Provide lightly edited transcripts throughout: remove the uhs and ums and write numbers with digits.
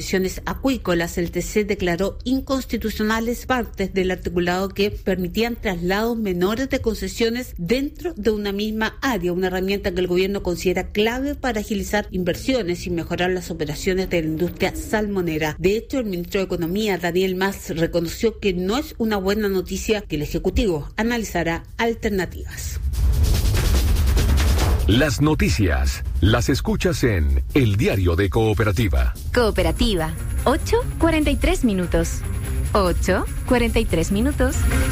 competiciones acuícolas, el TC declaró inconstitucionales partes del articulado que permitían traslados menores de concesiones dentro de una misma área, una herramienta que el gobierno considera clave para agilizar inversiones y mejorar las operaciones de la industria salmonera. De hecho, el ministro de Economía, Daniel Mas, reconoció que no es una buena noticia, que el Ejecutivo analizará alternativas. Las noticias las escuchas en El Diario de Cooperativa. Cooperativa, 8:43 minutos. 8:43 minutos.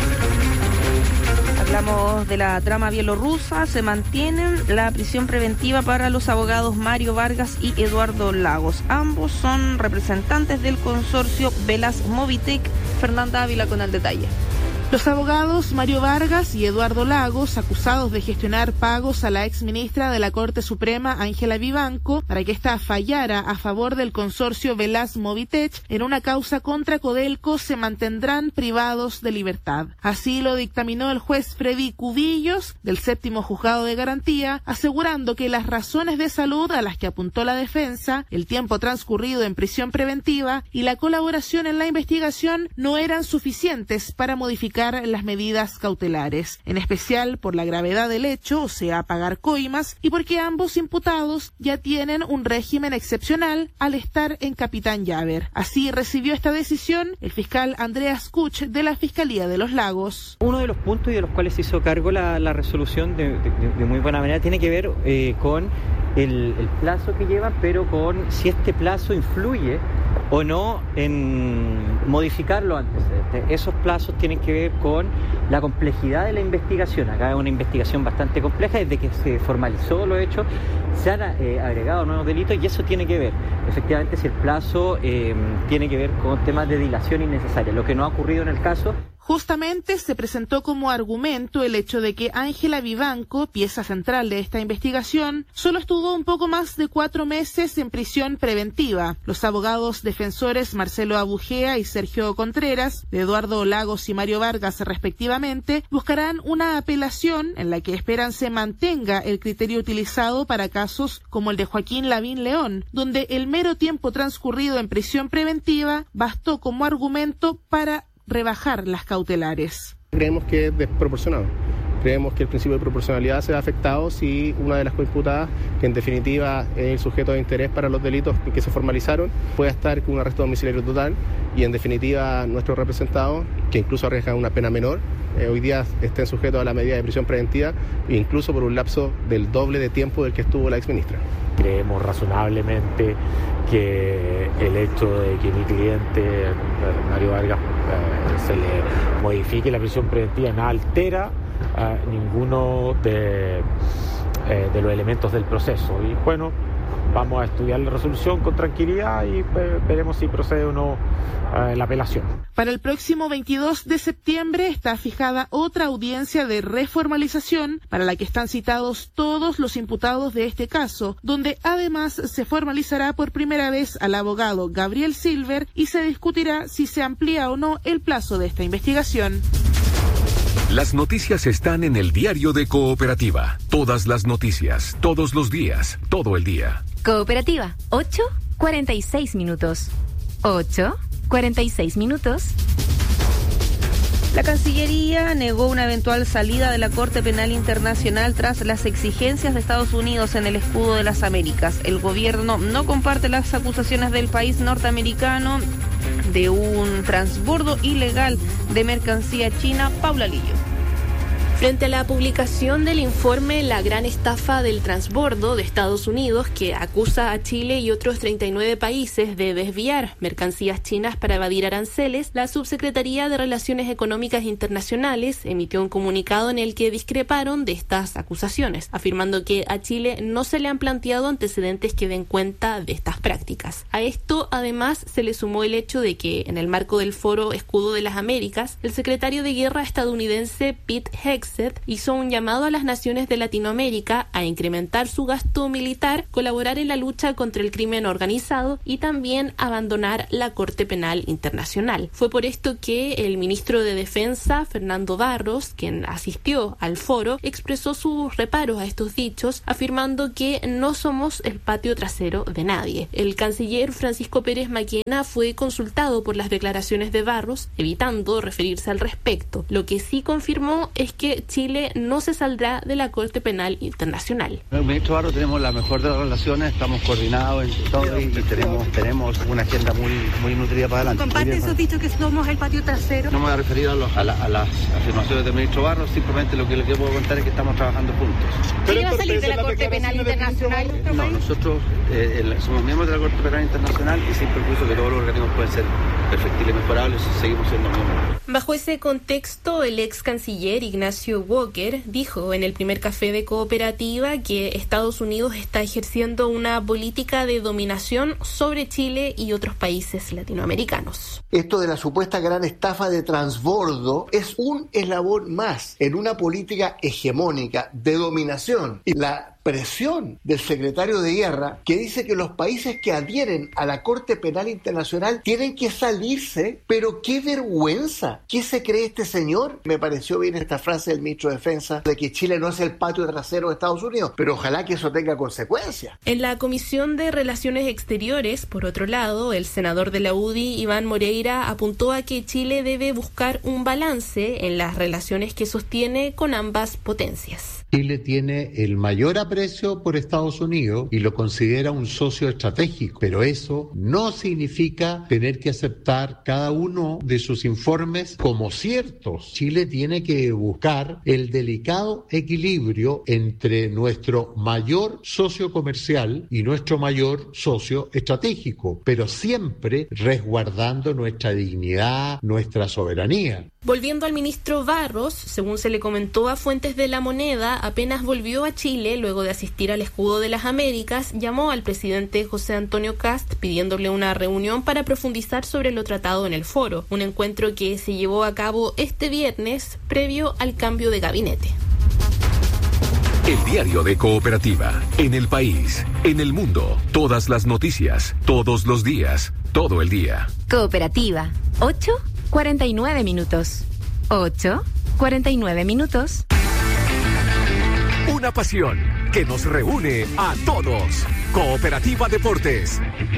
Hablamos de la trama bielorrusa. Se mantiene la prisión preventiva para los abogados Mario Vargas y Eduardo Lagos. Ambos son representantes del consorcio Velas Movitech. Fernanda Ávila con el detalle. Los abogados Mario Vargas y Eduardo Lagos, acusados de gestionar pagos a la exministra de la Corte Suprema, Ángela Vivanco, para que ésta fallara a favor del consorcio Velas Movitech en una causa contra Codelco, se mantendrán privados de libertad. Así lo dictaminó el juez Freddy Cubillos, del 7º Juzgado de Garantía, asegurando que las razones de salud a las que apuntó la defensa, el tiempo transcurrido en prisión preventiva y la colaboración en la investigación no eran suficientes para modificar las medidas cautelares, en especial por la gravedad del hecho, o sea, pagar coimas, y porque ambos imputados ya tienen un régimen excepcional al estar en Capitán Llaver. Así recibió esta decisión el fiscal Andreas Kuch de la Fiscalía de los Lagos. Uno de los puntos y de los cuales se hizo cargo la resolución de muy buena manera tiene que ver con el plazo que lleva, pero con si este plazo influye o no en modificar los antecedentes. Esos plazos tienen que ver con la complejidad de la investigación. Acá es una investigación bastante compleja. Desde que se formalizó los hechos se han agregado nuevos delitos y eso tiene que ver efectivamente si el plazo tiene que ver con temas de dilación innecesaria, lo que no ha ocurrido en el caso. Justamente se presentó como argumento el hecho de que Ángela Vivanco, pieza central de esta investigación, solo estuvo un poco más de 4 meses en prisión preventiva. Los abogados defensores Marcelo Abujea y Sergio Contreras, de Eduardo Lagos y Mario Vargas respectivamente, buscarán una apelación en la que esperan se mantenga el criterio utilizado para casos como el de Joaquín Lavín León, donde el mero tiempo transcurrido en prisión preventiva bastó como argumento para rebajar las cautelares. Creemos que es desproporcionado. Creemos que el principio de proporcionalidad se ve afectado si una de las coimputadas, que en definitiva es el sujeto de interés para los delitos que se formalizaron, puede estar con un arresto domiciliario total y en definitiva nuestros representados, que incluso arriesgan una pena menor, hoy día estén sujetos a la medida de prisión preventiva e incluso por un lapso del doble de tiempo del que estuvo la exministra. Creemos razonablemente que el hecho de que mi cliente, Mario Vargas, se le modifique la prisión preventiva no altera ninguno de los elementos del proceso. Y bueno, vamos a estudiar la resolución con tranquilidad y veremos si procede o no la apelación. Para el próximo 22 de septiembre está fijada otra audiencia de reformalización para la que están citados todos los imputados de este caso, donde además se formalizará por primera vez al abogado Gabriel Silver y se discutirá si se amplía o no el plazo de esta investigación. Las noticias están en El Diario de Cooperativa. Todas las noticias, todos los días, todo el día. Cooperativa, 8:46 minutos. 8:46 minutos. La Cancillería negó una eventual salida de la Corte Penal Internacional tras las exigencias de Estados Unidos en el escudo de las Américas. El gobierno no comparte las acusaciones del país norteamericano de un transbordo ilegal de mercancía china. Paula Lillo. Frente a la publicación del informe La Gran Estafa del Transbordo de Estados Unidos, que acusa a Chile y otros 39 países de desviar mercancías chinas para evadir aranceles, la Subsecretaría de Relaciones Económicas Internacionales emitió un comunicado en el que discreparon de estas acusaciones, afirmando que a Chile no se le han planteado antecedentes que den cuenta de estas prácticas. A esto, además, se le sumó el hecho de que, en el marco del foro Escudo de las Américas, el secretario de Guerra estadounidense Pete Hegseth Lancet hizo un llamado a las naciones de Latinoamérica a incrementar su gasto militar, colaborar en la lucha contra el crimen organizado y también abandonar la Corte Penal Internacional. Fue por esto que el ministro de Defensa, Fernando Barros, quien asistió al foro, expresó sus reparos a estos dichos, afirmando que no somos el patio trasero de nadie. El canciller Francisco Pérez Maquena fue consultado por las declaraciones de Barros, evitando referirse al respecto. Lo que sí confirmó es que Chile no se saldrá de la Corte Penal Internacional. El ministro Barros tenemos la mejor de las relaciones, estamos coordinados en todo y tenemos una agenda muy nutrida para adelante. ¿Comparte esos dichos que somos el patio trasero? No me voy a referir a las afirmaciones del ministro Barros, simplemente lo que les puedo contar es que estamos trabajando juntos. ¿Quién va a salir de la Corte Penal Internacional? No, nosotros somos miembros de la Corte Penal Internacional y sin perjuicio que todos los organismos pueden ser perfectibles y mejorables, seguimos siendo miembros. Bajo ese contexto, el ex canciller Ignacio Walker dijo en el primer café de Cooperativa que Estados Unidos está ejerciendo una política de dominación sobre Chile y otros países latinoamericanos. Esto de la supuesta gran estafa de transbordo es un eslabón más en una política hegemónica de dominación. Y la presión del secretario de Guerra, que dice que los países que adhieren a la Corte Penal Internacional tienen que salirse, pero qué vergüenza. ¿Qué se cree este señor? Me pareció bien esta frase del ministro de Defensa de que Chile no es el patio trasero de Estados Unidos, pero ojalá que eso tenga consecuencias. En la Comisión de Relaciones Exteriores, por otro lado, el senador de la UDI, Iván Moreira, apuntó a que Chile debe buscar un balance en las relaciones que sostiene con ambas potencias. Chile tiene el mayor aprecio por Estados Unidos y lo considera un socio estratégico, pero eso no significa tener que aceptar cada uno de sus informes como ciertos. Chile tiene que buscar el delicado equilibrio entre nuestro mayor socio comercial y nuestro mayor socio estratégico, pero siempre resguardando nuestra dignidad, nuestra soberanía. Volviendo al ministro Barros, según se le comentó a fuentes de La Moneda, apenas volvió a Chile luego de asistir al Escudo de las Américas, llamó al presidente José Antonio Kast pidiéndole una reunión para profundizar sobre lo tratado en el foro, un encuentro que se llevó a cabo este viernes previo al cambio de gabinete. El diario de Cooperativa, en el país, en el mundo, todas las noticias, todos los días, todo el día. Cooperativa, 8:49 minutos. 8:49 minutos. Una pasión que nos reúne a todos. Cooperativa Deportes.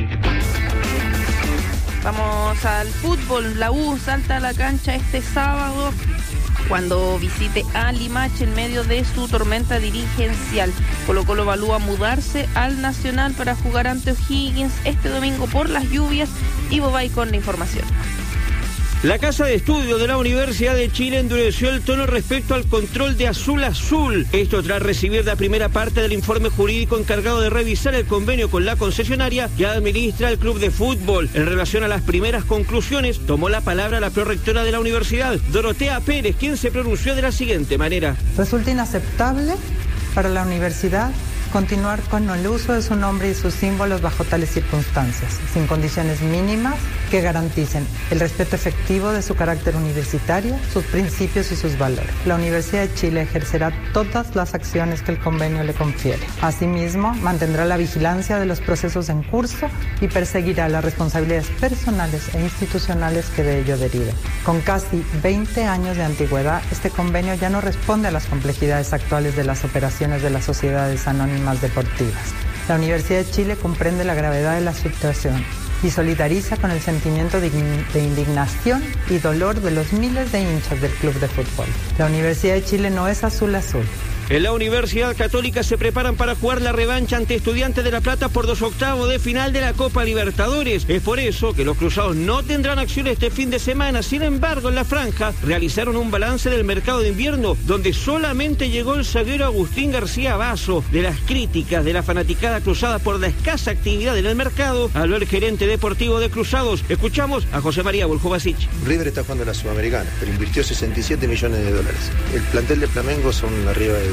Vamos al fútbol. La U salta a la cancha este sábado cuando visite a Limache en medio de su tormenta dirigencial. Colo-Colo evalúa mudarse al Nacional para jugar ante O'Higgins este domingo por las lluvias. Ivo Bay con la información. La Casa de Estudios de la Universidad de Chile endureció el tono respecto al control de Azul Azul. Esto tras recibir la primera parte del informe jurídico encargado de revisar el convenio con la concesionaria que administra el club de fútbol. En relación a las primeras conclusiones, tomó la palabra la prorectora de la universidad, Dorotea Pérez, quien se pronunció de la siguiente manera. Resulta inaceptable para la universidad continuar con el uso de su nombre y sus símbolos bajo tales circunstancias, sin condiciones mínimas que garanticen el respeto efectivo de su carácter universitario, sus principios y sus valores. La Universidad de Chile ejercerá todas las acciones que el convenio le confiere. Asimismo, mantendrá la vigilancia de los procesos en curso y perseguirá las responsabilidades personales e institucionales que de ello deriven. Con casi 20 años de antigüedad, este convenio ya no responde a las complejidades actuales de las operaciones de las sociedades anónimas deportivas. La Universidad de Chile comprende la gravedad de la situación y solidariza con el sentimiento de indignación y dolor de los miles de hinchas del club de fútbol. La Universidad de Chile no es Azul Azul. En la Universidad Católica se preparan para jugar la revancha ante Estudiantes de La Plata por 2 octavos de final de la Copa Libertadores. Es por eso que los cruzados no tendrán acción este fin de semana. Sin embargo, en la franja realizaron un balance del mercado de invierno, donde solamente llegó el zaguero Agustín García Basso. De las críticas de la fanaticada cruzada por la escasa actividad en el mercado, habló el gerente deportivo de Cruzados. Escuchamos a José María Buljovasic. River está jugando en la Sudamericana, pero invirtió $67 millones. El plantel de Flamengo son arriba de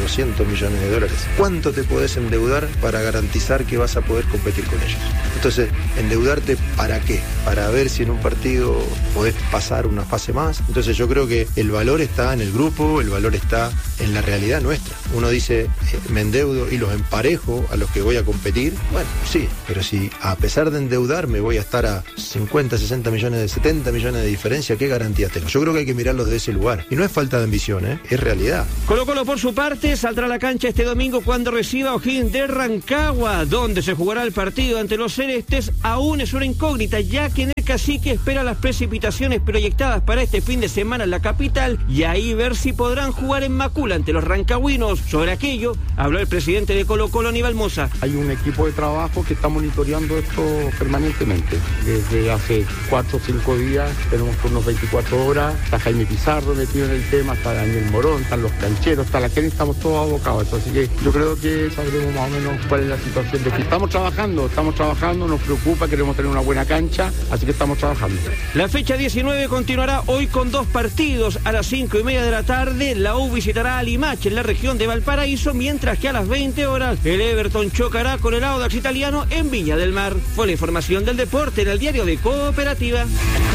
200 millones de dólares. ¿Cuánto te podés endeudar para garantizar que vas a poder competir con ellos? Entonces, ¿endeudarte para qué? Para ver si en un partido podés pasar una fase más. Entonces yo creo que el valor está en el grupo, el valor está en la realidad nuestra. Uno dice, me endeudo y los emparejo a los que voy a competir. Bueno, sí, pero si a pesar de endeudarme voy a estar a 50, 60 millones, de 70 millones de diferencia, ¿qué garantía tengo? Yo creo que hay que mirarlos desde ese lugar. Y no es falta de ambición, es realidad. Colo-Colo, por su parte, saldrá a la cancha este domingo cuando reciba a O'Higgins de Rancagua, donde se jugará el partido ante los celestes. Aún es una incógnita, ya que en el Cacique espera las precipitaciones proyectadas para este fin de semana en la capital y ahí ver si podrán jugar en Macula ante los rancagüinos. Sobre aquello habló el presidente de Colo-Colo, Aníbal Mosa. Hay un equipo de trabajo que está monitoreando esto permanentemente. Desde hace 4 o 5 días tenemos turnos 24 horas. Está Jaime Pizarro metido en el tema, está Daniel Morón, están los cancheros, está la Kenny, estamos todos abocados. Así que yo creo que sabremos más o menos cuál es la situación. De que estamos trabajando, nos preocupa, queremos tener una buena cancha, así que estamos trabajando. La fecha 19 continuará hoy con 2 partidos. A las 5:30 de la tarde, la U visitará a Limache en la región de Valparaíso, mientras que a las 20 horas el Everton chocará con el Audax italiano en Viña del Mar. Fue la información del deporte en el diario de Cooperativa.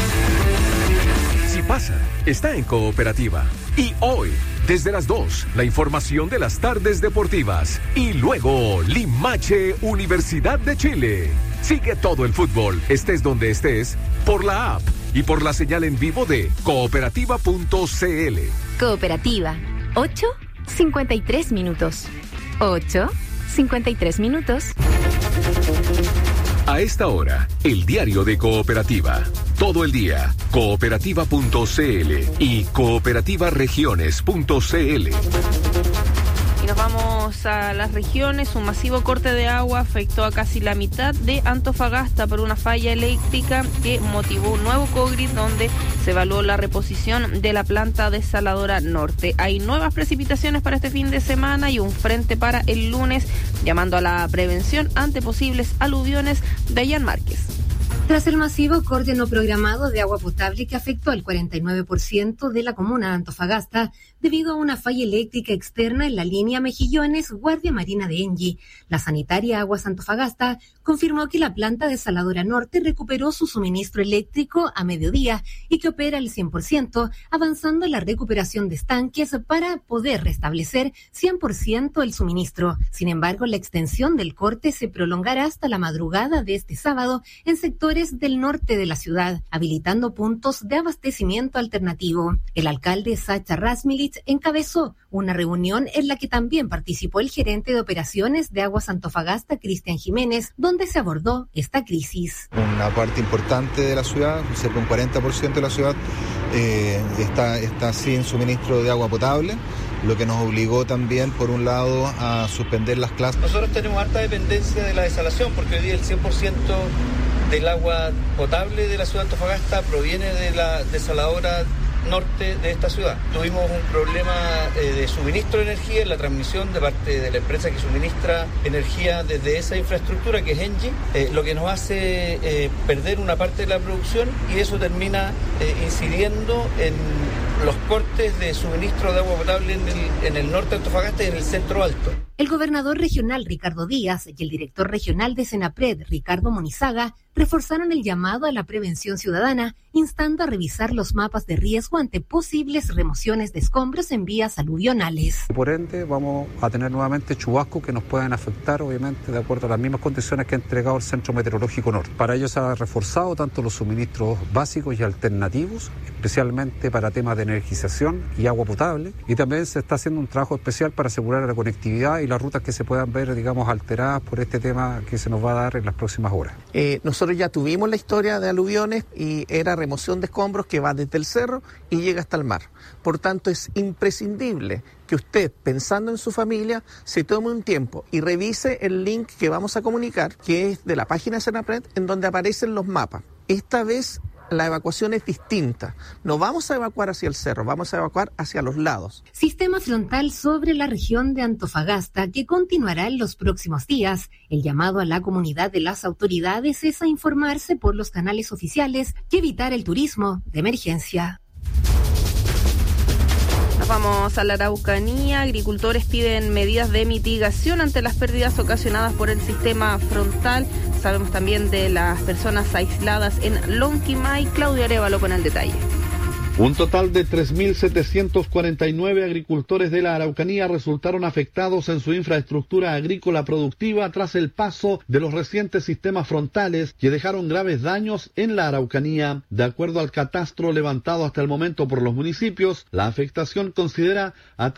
Si pasa, está en Cooperativa. Y hoy, desde las 2, la información de las tardes deportivas. Y luego, Limache, Universidad de Chile. Sigue todo el fútbol, estés donde estés, por la app y por la señal en vivo de cooperativa.cl. Cooperativa, 8:53 minutos. 8:53 minutos. A esta hora, el diario de Cooperativa. Todo el día, cooperativa.cl y cooperativaregiones.cl. Y nos vamos a las regiones. Un masivo corte de agua afectó a casi la mitad de Antofagasta por una falla eléctrica que motivó un nuevo COGRID donde se evaluó la reposición de la planta desaladora norte. Hay nuevas precipitaciones para este fin de semana y un frente para el lunes, llamando a la prevención ante posibles aluviones. Dayan Márquez. Tras el masivo corte no programado de agua potable que afectó al 49% de la comuna de Antofagasta debido a una falla eléctrica externa en la línea Mejillones Guardia Marina de Engie, la sanitaria Aguas Antofagasta confirmó que la planta desaladora norte recuperó su suministro eléctrico a mediodía y que opera al 100%, avanzando en la recuperación de estanques para poder restablecer 100% el suministro. Sin embargo, la extensión del corte se prolongará hasta la madrugada de este sábado en sectores del norte de la ciudad, habilitando puntos de abastecimiento alternativo. El alcalde Sacha Rasmilich encabezó una reunión en la que también participó el gerente de operaciones de Aguas Antofagasta, Cristian Jiménez, donde se abordó esta crisis. Una parte importante de la ciudad, cerca de un 40% de la ciudad, está sin suministro de agua potable, lo que nos obligó también, por un lado, a suspender las clases. Nosotros tenemos alta dependencia de la desalación, porque hoy día el 100% del agua potable de la ciudad de Antofagasta proviene de la desaladora norte de esta ciudad. Tuvimos un problema de suministro de energía en la transmisión de parte de la empresa que suministra energía desde esa infraestructura que es Engie, lo que nos hace perder una parte de la producción y eso termina incidiendo en los cortes de suministro de agua potable en el norte de Antofagasta y en el centro alto. El gobernador regional Ricardo Díaz y el director regional de Senapred, Ricardo Monizaga, reforzaron el llamado a la prevención ciudadana, instando a revisar los mapas de riesgo ante posibles remociones de escombros en vías aluvionales. Por ende, vamos a tener nuevamente chubascos que nos pueden afectar, obviamente, de acuerdo a las mismas condiciones que ha entregado el Centro Meteorológico Norte. Para ello se ha reforzado tanto los suministros básicos y alternativos, especialmente para temas de energización y agua potable, y también se está haciendo un trabajo especial para asegurar la conectividad y las rutas que se puedan ver, alteradas por este tema que se nos va a dar en las próximas horas. Nosotros ya tuvimos la historia de aluviones y era remoción de escombros que va desde el cerro y llega hasta el mar. Por tanto, es imprescindible que usted, pensando en su familia, se tome un tiempo y revise el link que vamos a comunicar, que es de la página de Senapred, en donde aparecen los mapas. Esta vez la evacuación es distinta. No vamos a evacuar hacia el cerro, vamos a evacuar hacia los lados. Sistema frontal sobre la región de Antofagasta que continuará en los próximos días. El llamado a la comunidad de las autoridades es a informarse por los canales oficiales y evitar el turismo de emergencia. Vamos a la Araucanía. Agricultores piden medidas de mitigación ante las pérdidas ocasionadas por el sistema frontal. Sabemos también de las personas aisladas en Lonquimay. Claudio Arévalo con el detalle. Un total de 3.749 agricultores de la Araucanía resultaron afectados en su infraestructura agrícola productiva tras el paso de los recientes sistemas frontales que dejaron graves daños en la Araucanía. De acuerdo al catastro levantado hasta el momento por los municipios, la afectación considera a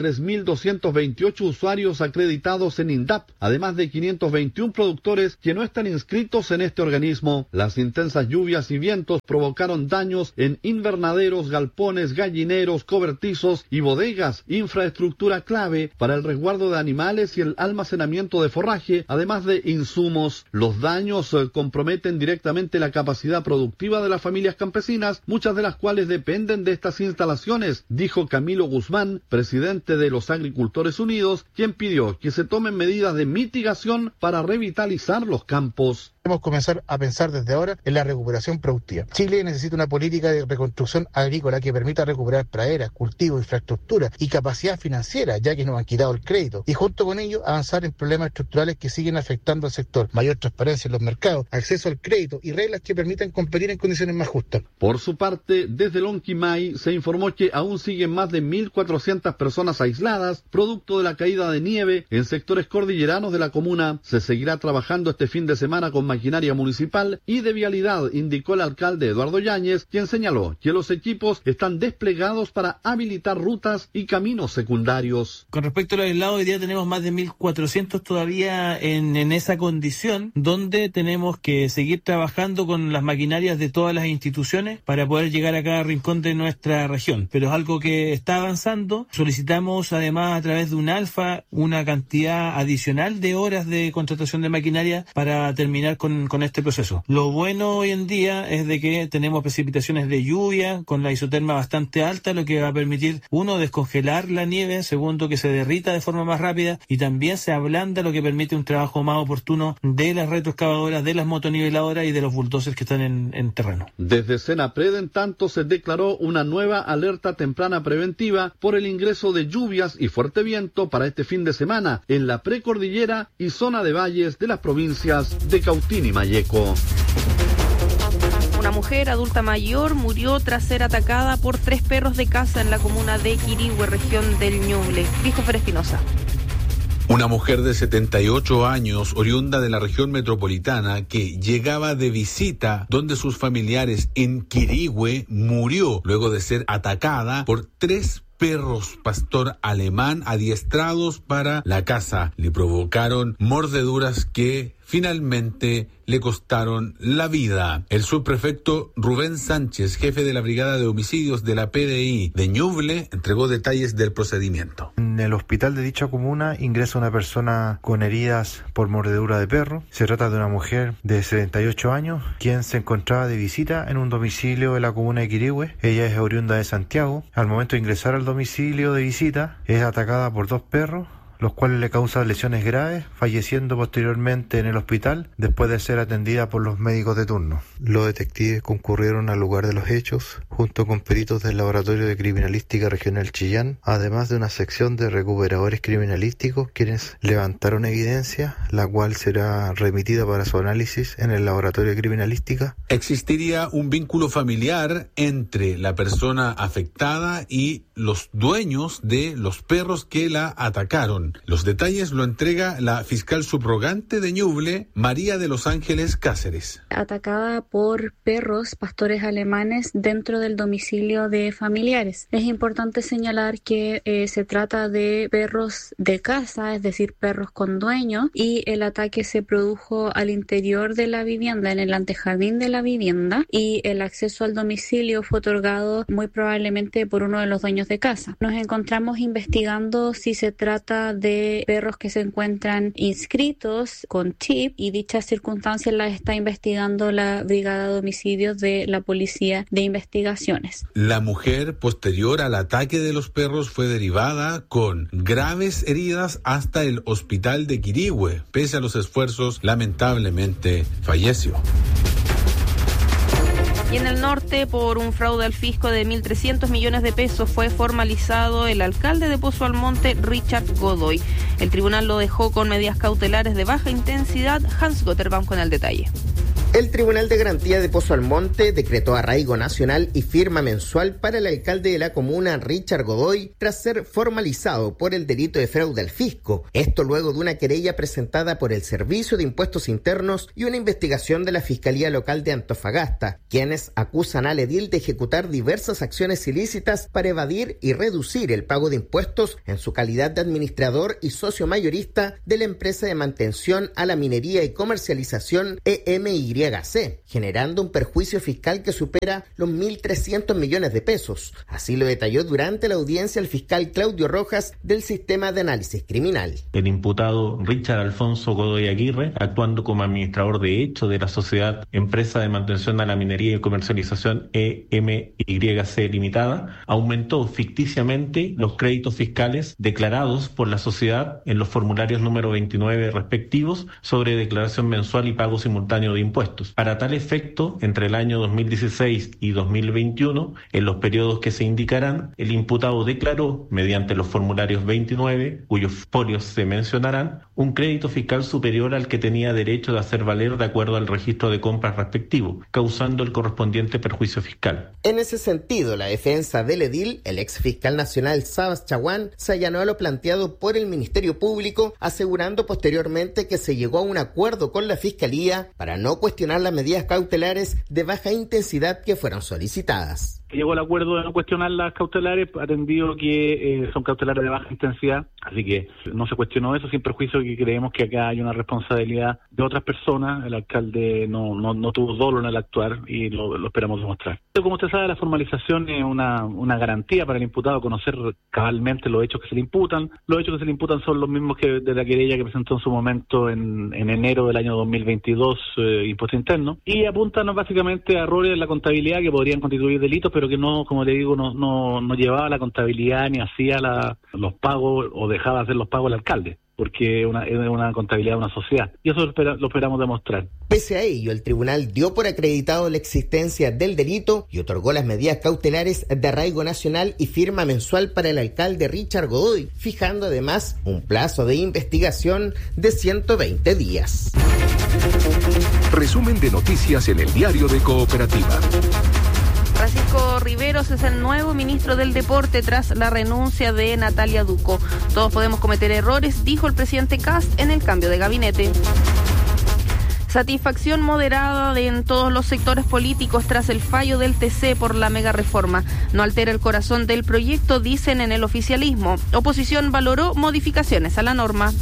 3.228 usuarios acreditados en INDAP, además de 521 productores que no están inscritos en este organismo. Las intensas lluvias y vientos provocaron daños en invernaderos, galpones, gallineros, cobertizos y bodegas, infraestructura clave para el resguardo de animales y el almacenamiento de forraje, además de insumos. Los daños comprometen directamente la capacidad productiva de las familias campesinas, muchas de las cuales dependen de estas instalaciones, dijo Camilo Guzmán, presidente de los Agricultores Unidos, quien pidió que se tomen medidas de mitigación para revitalizar los campos. Debemos comenzar a pensar desde ahora en la recuperación productiva. Chile necesita una política de reconstrucción agrícola que permita recuperar praderas, cultivos, infraestructura y capacidad financiera, ya que nos han quitado el crédito, y junto con ello avanzar en problemas estructurales que siguen afectando al sector. Mayor transparencia en los mercados, acceso al crédito y reglas que permitan competir en condiciones más justas. Por su parte, desde Lonquimay se informó que aún siguen más de 1.400 personas aisladas, producto de la caída de nieve en sectores cordilleranos de la comuna. Se seguirá trabajando este fin de semana con maquinaria municipal y de vialidad, indicó el alcalde Eduardo Yáñez, quien señaló que los equipos están desplegados para habilitar rutas y caminos secundarios. Con respecto a los aislados, hoy día tenemos más de 1.400 todavía en esa condición, donde tenemos que seguir trabajando con las maquinarias de todas las instituciones para poder llegar a cada rincón de nuestra región. Pero es algo que está avanzando. Solicitamos además a través de un alfa una cantidad adicional de horas de contratación de maquinaria para terminar con este proceso. Lo bueno hoy en día es de que tenemos precipitaciones de lluvia con la isoterma bastante alta, lo que va a permitir, uno, descongelar la nieve, segundo, que se derrita de forma más rápida y también se ablanda, lo que permite un trabajo más oportuno de las retroexcavadoras, de las motoniveladoras y de los bulldozers que están en terreno. Desde Senapred, en tanto, se declaró una nueva alerta temprana preventiva por el ingreso de lluvias y fuerte viento para este fin de semana en la precordillera y zona de valles de las provincias de Cautín y Malleco. Una mujer adulta mayor murió tras ser atacada por 3 perros de caza en la comuna de Quirihue, región del Ñuble. Christopher Espinosa. Una mujer de 78 años, oriunda de la región metropolitana, que llegaba de visita donde sus familiares en Quirihue, murió luego de ser atacada por 3 perros pastor alemán adiestrados para la caza. Le provocaron mordeduras que finalmente le costaron la vida. El subprefecto Rubén Sánchez, jefe de la Brigada de Homicidios de la PDI de Ñuble, entregó detalles del procedimiento. En el hospital de dicha comuna ingresa una persona con heridas por mordedura de perro. Se trata de una mujer de 78 años, quien se encontraba de visita en un domicilio de la comuna de Quirihue. Ella es oriunda de Santiago. Al momento de ingresar al domicilio de visita, es atacada por 2 perros, los cuales le causan lesiones graves, falleciendo posteriormente en el hospital después de ser atendida por los médicos de turno. Los detectives concurrieron al lugar de los hechos, junto con peritos del Laboratorio de Criminalística Regional Chillán, además de una sección de recuperadores criminalísticos, quienes levantaron evidencia, la cual será remitida para su análisis en el Laboratorio de Criminalística. Existiría un vínculo familiar entre la persona afectada y los dueños de los perros que la atacaron. Los detalles lo entrega la fiscal subrogante de Ñuble, María de los Ángeles Cáceres. Atacada por perros pastores alemanes dentro del domicilio de familiares. Es importante señalar que se trata de perros de caza, es decir, perros con dueño, y el ataque se produjo al interior de la vivienda, en el antejardín de la vivienda, y el acceso al domicilio fue otorgado muy probablemente por uno de los dueños de casa. Nos encontramos investigando si se trata de perros que se encuentran inscritos con chip, y dichas circunstancias las está investigando la Brigada de Homicidios de la Policía de Investigaciones. La mujer, posterior al ataque de los perros, fue derivada con graves heridas hasta el hospital de Quirihue. Pese a los esfuerzos, lamentablemente falleció. Y en el norte, por un fraude al fisco de 1.300 millones de pesos, fue formalizado el alcalde de Pozo Almonte, Richard Godoy. El tribunal lo dejó con medidas cautelares de baja intensidad. Hans Gotterbaum con el detalle. El Tribunal de Garantía de Pozo Almonte decretó arraigo nacional y firma mensual para el alcalde de la comuna, Richard Godoy, tras ser formalizado por el delito de fraude al fisco. Esto luego de una querella presentada por el Servicio de Impuestos Internos y una investigación de la Fiscalía Local de Antofagasta, quienes acusan al edil de ejecutar diversas acciones ilícitas para evadir y reducir el pago de impuestos en su calidad de administrador y socio mayorista de la empresa de mantención a la minería y comercialización EMYC, generando un perjuicio fiscal que supera los 1.300 millones de pesos. Así lo detalló durante la audiencia el fiscal Claudio Rojas del Sistema de Análisis Criminal. El imputado Richard Alfonso Godoy Aguirre, actuando como administrador de hecho de la sociedad Empresa de Mantención a la Minería y Comercialización EMYC Limitada, aumentó ficticiamente los créditos fiscales declarados por la sociedad en los formularios número 29 respectivos sobre declaración mensual y pago simultáneo de impuestos. Para tal efecto, entre el año 2016 y 2021, en los periodos que se indicarán, el imputado declaró, mediante los formularios 29, cuyos folios se mencionarán, un crédito fiscal superior al que tenía derecho de hacer valer de acuerdo al registro de compras respectivo, causando el correspondiente perjuicio fiscal. En ese sentido, la defensa del edil, el ex fiscal nacional Sabas Chaguán, se allanó a lo planteado por el Ministerio Público, asegurando posteriormente que se llegó a un acuerdo con la Fiscalía para no cuestionar las medidas cautelares de baja intensidad que fueron solicitadas. Llegó al acuerdo de no cuestionar las cautelares, atendido que son cautelares de baja intensidad, así que no se cuestionó eso, sin perjuicio que creemos que acá hay una responsabilidad de otras personas. El alcalde no tuvo dolo en el actuar y lo esperamos demostrar. Como usted sabe, la formalización es una garantía para el imputado conocer cabalmente los hechos que se le imputan. Los hechos que se le imputan son los mismos que de la querella que presentó en su momento en enero del año 2022, Impuesto Interno, y apuntan básicamente a errores en la contabilidad que podrían constituir delitos, pero que no, como le digo, no llevaba la contabilidad ni hacía los pagos o dejaba de hacer los pagos al alcalde, porque es una contabilidad de una sociedad. Y eso lo esperamos demostrar. Pese a ello, el tribunal dio por acreditado la existencia del delito y otorgó las medidas cautelares de arraigo nacional y firma mensual para el alcalde Richard Godoy, fijando además un plazo de investigación de 120 días. Resumen de noticias en el Diario de Cooperativa. Francisco Riveros es el nuevo ministro del Deporte tras la renuncia de Natalia Ducó. Todos podemos cometer errores, dijo el presidente Kast en el cambio de gabinete. Satisfacción moderada en todos los sectores políticos tras el fallo del TC por la mega reforma. No altera el corazón del proyecto, dicen en el oficialismo. Oposición valoró modificaciones a la norma.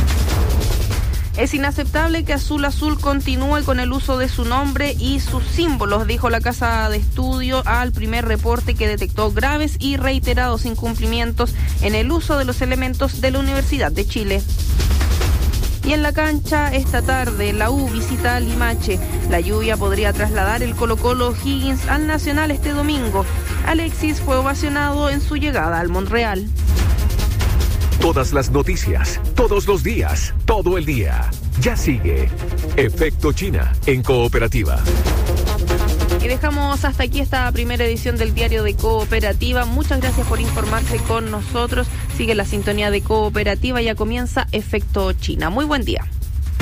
Es inaceptable que Azul Azul continúe con el uso de su nombre y sus símbolos, dijo la Casa de Estudio al primer reporte que detectó graves y reiterados incumplimientos en el uso de los elementos de la Universidad de Chile. Y en la cancha, esta tarde, la U visita a Limache. La lluvia podría trasladar el Colo-Colo Higgins al Nacional este domingo. Alexis fue ovacionado en su llegada al Montreal. Todas las noticias, todos los días, todo el día. Ya sigue Efecto China en Cooperativa. Y dejamos hasta aquí esta primera edición del Diario de Cooperativa. Muchas gracias por informarse con nosotros. Sigue la sintonía de Cooperativa, ya comienza Efecto China. Muy buen día.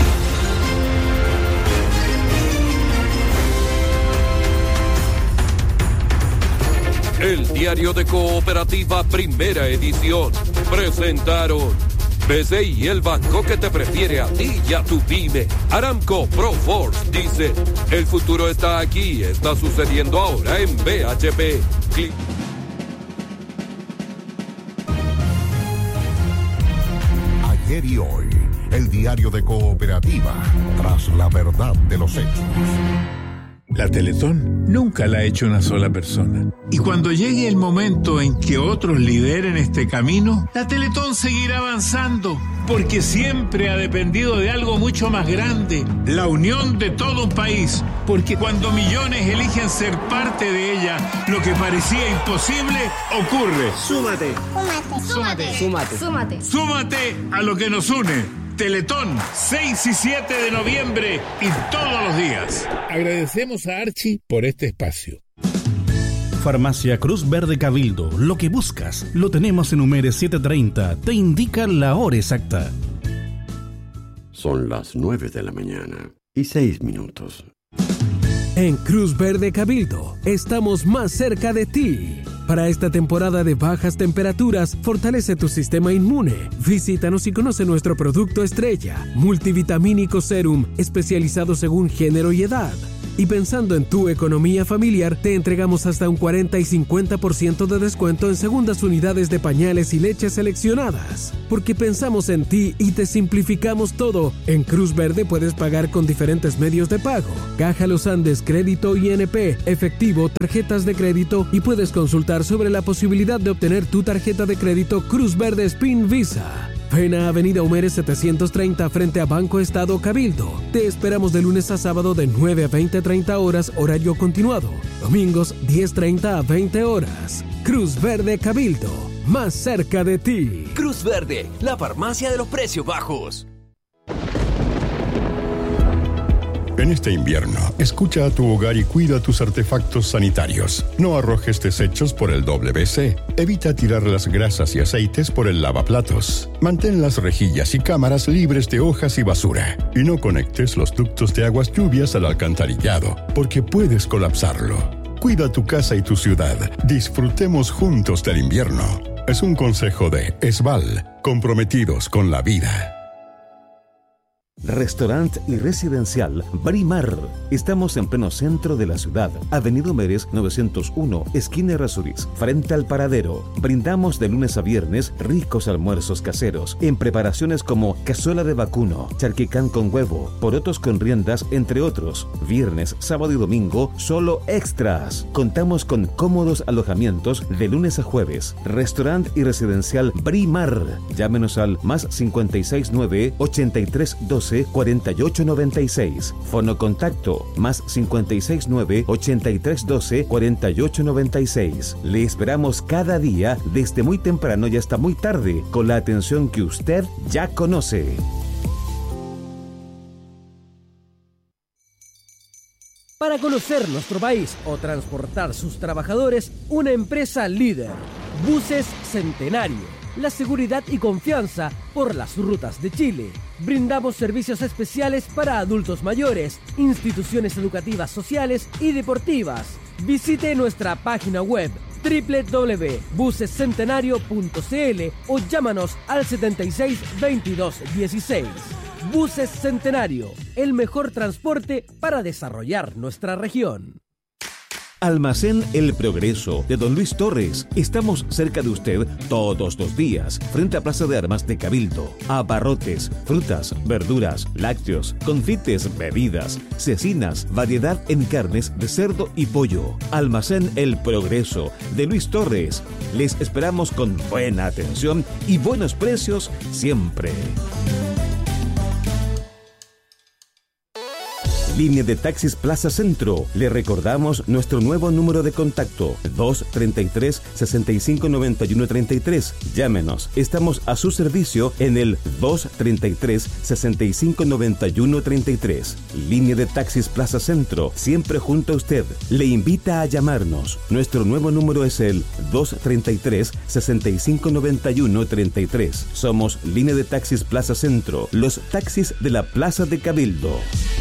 El Diario de Cooperativa, primera edición. Presentaron BCI, el banco que te prefiere a ti y a tu pyme. Aramco Pro Force dice, el futuro está aquí, está sucediendo ahora en BHP. Ayer y hoy, el Diario de Cooperativa, tras la verdad de los hechos. La Teletón nunca la ha hecho una sola persona. Y cuando llegue el momento en que otros lideren este camino, la Teletón seguirá avanzando, porque siempre ha dependido de algo mucho más grande, la unión de todo un país. Porque cuando millones eligen ser parte de ella, lo que parecía imposible ocurre. Súmate. Súmate a lo que nos une. Teletón, 6 y 7 de noviembre y todos los días. Agradecemos a Archie por este espacio. Farmacia Cruz Verde Cabildo. Lo que buscas lo tenemos en Humeres 730. Te indica la hora exacta. Son las 9 de la mañana y 6 minutos. En Cruz Verde Cabildo estamos más cerca de ti. Para esta temporada de bajas temperaturas, fortalece tu sistema inmune. Visítanos y conoce nuestro producto estrella, Multivitamínico Serum, especializado según género y edad. Y pensando en tu economía familiar, te entregamos hasta un 40 y 50% de descuento en segundas unidades de pañales y leches seleccionadas. Porque pensamos en ti y te simplificamos todo. En Cruz Verde puedes pagar con diferentes medios de pago. Caja Los Andes, crédito INP, efectivo, tarjetas de crédito, y puedes consultar sobre la posibilidad de obtener tu tarjeta de crédito Cruz Verde Spin Visa. Ven a Avenida Humeres 730 frente a Banco Estado Cabildo. Te esperamos de lunes a sábado de 9 a 20:30 horas, horario continuado. Domingos 10:30 a 20 horas. Cruz Verde Cabildo, más cerca de ti. Cruz Verde, la farmacia de los precios bajos. En este invierno, escucha a tu hogar y cuida tus artefactos sanitarios. No arrojes desechos por el WC. Evita tirar las grasas y aceites por el lavaplatos. Mantén las rejillas y cámaras libres de hojas y basura. Y no conectes los ductos de aguas lluvias al alcantarillado, porque puedes colapsarlo. Cuida tu casa y tu ciudad. Disfrutemos juntos del invierno. Es un consejo de Esval, comprometidos con la vida. Restaurante y residencial Brimar. Estamos en pleno centro de la ciudad, Avenida Humeres 901, esquina Errázuriz, frente al paradero. Brindamos de lunes a viernes ricos almuerzos caseros, en preparaciones como cazuela de vacuno, charquicán con huevo, porotos con riendas, entre otros. Viernes, sábado y domingo, solo extras. Contamos con cómodos alojamientos de lunes a jueves. Restaurante y residencial Brimar. Llámenos al más 569 8312 4896. Fono contacto más 569 8312 4896. Le esperamos cada día desde muy temprano y hasta muy tarde con la atención que usted ya conoce. Para conocer nuestro país o transportar sus trabajadores, una empresa líder. Buses Centenario. La seguridad y confianza por las rutas de Chile. Brindamos servicios especiales para adultos mayores, instituciones educativas, sociales y deportivas. Visite nuestra página web www.busescentenario.cl o llámanos al 76 22 16. Buses Centenario, el mejor transporte para desarrollar nuestra región. Almacén El Progreso de Don Luis Torres. Estamos cerca de usted todos los días, frente a Plaza de Armas de Cabildo. Abarrotes, frutas, verduras, lácteos, confites, bebidas, cecinas, variedad en carnes de cerdo y pollo. Almacén El Progreso de Luis Torres. Les esperamos con buena atención y buenos precios siempre. Línea de Taxis Plaza Centro. Le recordamos nuestro nuevo número de contacto, 233-6591-33. Llámenos. Estamos a su servicio en el 233-6591-33. Línea de Taxis Plaza Centro, siempre junto a usted. Le invita a llamarnos. Nuestro nuevo número es el 233-6591-33. Somos Línea de Taxis Plaza Centro, los taxis de la Plaza de Cabildo.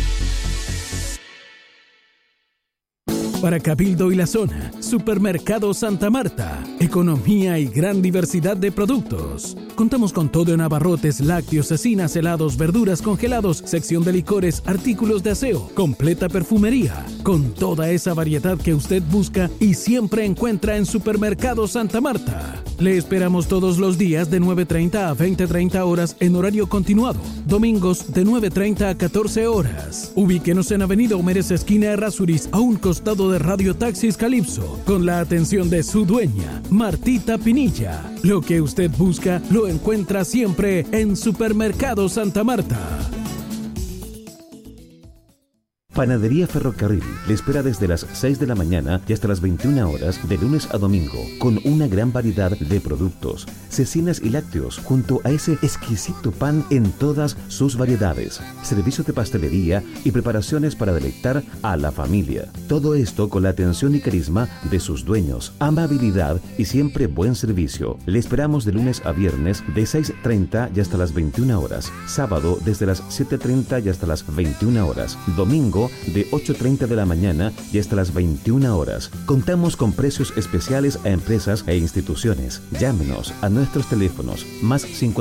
Para Cabildo y la zona, Supermercado Santa Marta. Economía y gran diversidad de productos. Contamos con todo en abarrotes, lácteos, cecinas, helados, verduras, congelados, sección de licores, artículos de aseo, completa perfumería. Con toda esa variedad que usted busca y siempre encuentra en Supermercado Santa Marta. Le esperamos todos los días de 9:30 a 20:30 horas en horario continuado. Domingos de 9:30 a 14 horas. Ubíquenos en Avenida Humeres, esquina Errázuriz, a un costado de Radio Taxis Calipso, con la atención de su dueña, Martita Pinilla. Lo que usted busca lo encuentra siempre en Supermercado Santa Marta. Panadería Ferrocarril le espera desde las 6 de la mañana y hasta las 21 horas de lunes a domingo, con una gran variedad de productos, cecinas y lácteos, junto a ese exquisito pan en todas sus variedades, servicio de pastelería y preparaciones para deleitar a la familia. Todo esto con la atención y carisma de sus dueños, amabilidad y siempre buen servicio. Le esperamos de lunes a viernes de 6:30 y hasta las 21 horas, sábado desde las 7:30 y hasta las 21 horas, domingo de 8:30 de la mañana y hasta las 21 horas. Contamos con precios especiales a empresas e instituciones. Llámenos a nuestros teléfonos más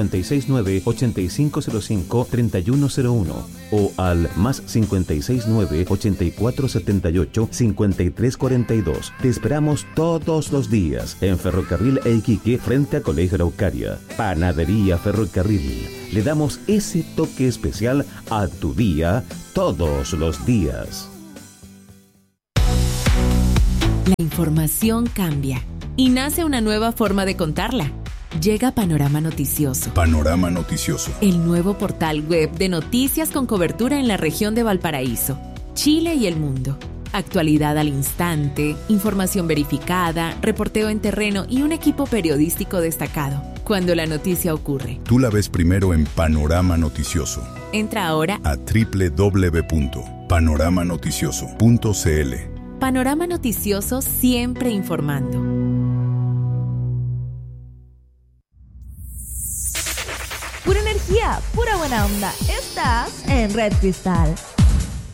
569-8505-3101 o al más 569-8478-5342. Te esperamos todos los días en Ferrocarril e Iquique frente a Colegio Araucaria. Panadería Ferrocarril. Le damos ese toque especial a tu día todos los días. La información cambia y nace una nueva forma de contarla. Llega Panorama Noticioso. Panorama Noticioso. El nuevo portal web de noticias con cobertura en la región de Valparaíso, Chile y el mundo. Actualidad al instante, información verificada, reporteo en terreno y un equipo periodístico destacado. Cuando la noticia ocurre, tú la ves primero en Panorama Noticioso. Entra ahora a www.panoramanoticioso.cl. Panorama Noticioso, siempre informando. Pura energía, pura buena onda. Estás en Red Cristal.